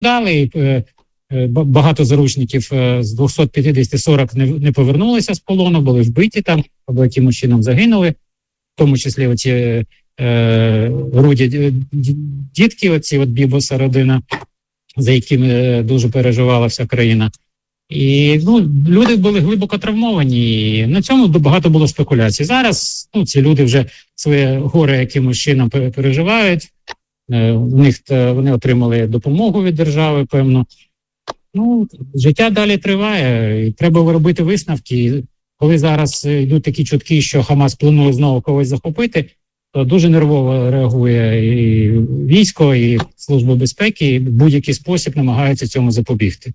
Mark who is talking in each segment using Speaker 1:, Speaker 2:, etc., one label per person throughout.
Speaker 1: дали. Багато заручників з 250-40 не повернулися з полону, були вбиті там, або якимось чином загинули, в тому числі оці руді дітки, оці от Бібоса родина, за якими дуже переживала вся країна. І люди були глибоко травмовані, і на цьому багато було спекуляцій. Зараз ці люди вже своє горе якимось чином переживають, вони отримали допомогу від держави, певно. Життя далі триває, і треба робити висновки. І коли зараз йдуть такі чутки, що Хамас планує знову когось захопити, то дуже нервово реагує і військо, і Служба безпеки, і в будь-який спосіб намагаються цьому запобігти.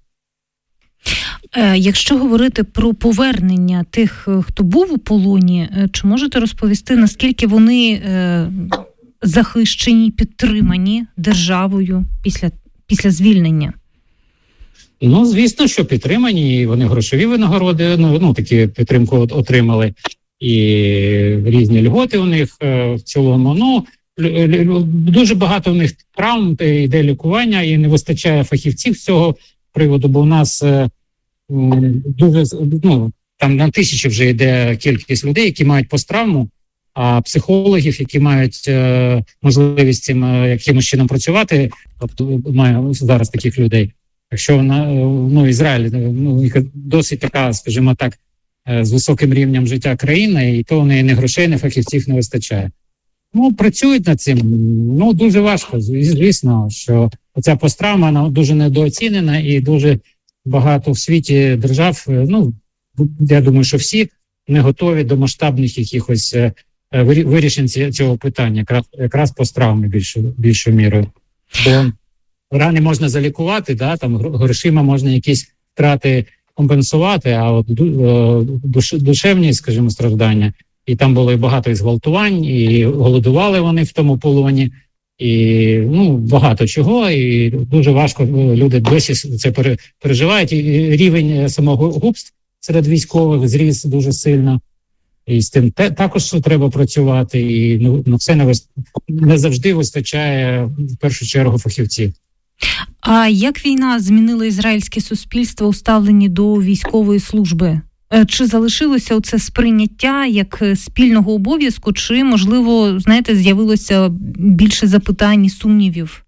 Speaker 2: Якщо говорити про повернення тих, хто був у полоні, чи можете розповісти, наскільки вони захищені, підтримані державою після звільнення?
Speaker 1: Звісно, що підтримані, і вони грошові винагороди, такі підтримку отримали, і різні льготи у них в цілому. Дуже багато у них травм, йде лікування, і не вистачає фахівців з цього приводу, бо у нас дуже, там на тисячі вже йде кількість людей, які мають посттравму, а психологів, які мають можливість цим якимось чином працювати, тобто має зараз таких людей. Якщо Ізраїль, досить така, скажімо так, з високим рівнем життя країна, і то не грошей, не фахівців не вистачає. Працюють над цим, дуже важко, звісно, що ця посттравма, вона дуже недооцінена, і дуже багато в світі держав, я думаю, що всі не готові до масштабних якихось вирішень цього питання, якраз посттравми більшою мірою. Бо рани можна залікувати, там грошима можна якісь втрати компенсувати, а от душевні, скажімо, страждання, і там було і багато і зґвалтувань, і голодували вони в тому полоні, і багато чого, і дуже важко, люди досі це переживають, і рівень самогубств серед військових зріс дуже сильно, і з тим також треба працювати, і це не завжди вистачає в першу чергу фахівців.
Speaker 2: А як війна змінила ізраїльське суспільство у ставленні до військової служби? Чи залишилося оце сприйняття як спільного обов'язку, чи, можливо, з'явилося більше запитань і сумнівів?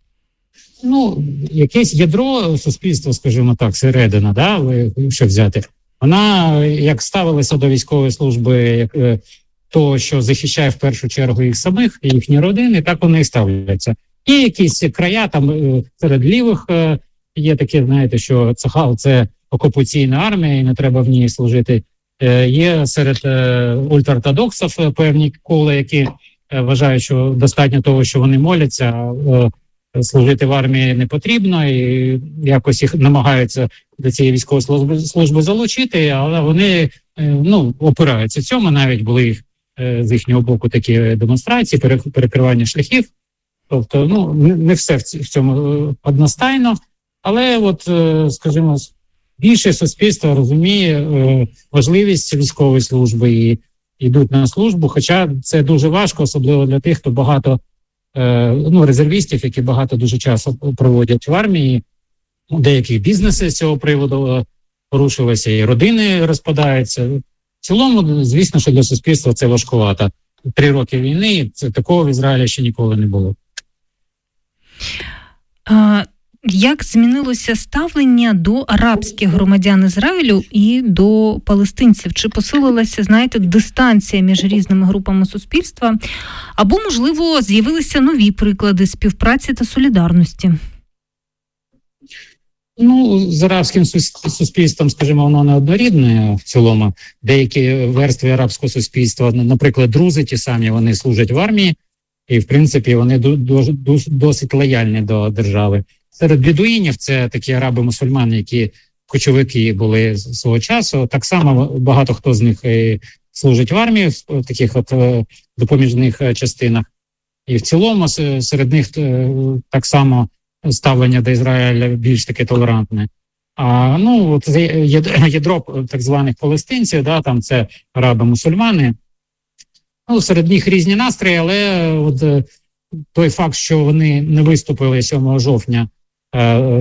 Speaker 1: Якесь ядро суспільства, скажімо так, середина, що взяти, вона як ставилася до військової служби, як того, що захищає в першу чергу їх самих, їхні родини, так вони і ставляться. Є якісь края, там серед лівих є такі, що Цахал – це окупаційна армія, і не треба в ній служити. Є серед ультраортодоксів певні кола, які вважають, що достатньо того, що вони моляться, служити в армії не потрібно, і якось їх намагаються до цієї військової служби залучити, але вони опираються цьому. Навіть були з їхнього боку такі демонстрації, перекривання шляхів. Тобто, не все в цьому одностайно, але скажімо, більше суспільство розуміє важливість військової служби і йдуть на службу, хоча це дуже важко, особливо для тих, хто багато, резервістів, які багато дуже часу проводять в армії, деякі бізнеси з цього приводу порушилися, і родини розпадаються. В цілому, звісно, що для суспільства це важкувато. 3 роки війни, такого в Ізраїлі ще ніколи не було.
Speaker 2: Як змінилося ставлення до арабських громадян Ізраїлю і до палестинців? Чи посилилася, дистанція між різними групами суспільства? Або, можливо, з'явилися нові приклади співпраці та солідарності?
Speaker 1: З арабським суспільством, скажімо, воно неоднорідне в цілому. Деякі верстви арабського суспільства, наприклад, друзи ті самі, вони служать в армії, і, в принципі, вони досить лояльні до держави. Серед бедуїнів, це такі араби-мусульмани, які кочовики були свого часу, так само багато хто з них служить в армії, в таких допоміжних частинах. І в цілому серед них так само ставлення до Ізраїля більш таке толерантне. А ядро так званих палестинців, там це араби-мусульмани. Серед них різні настрої, але той факт, що вони не виступили 7 жовтня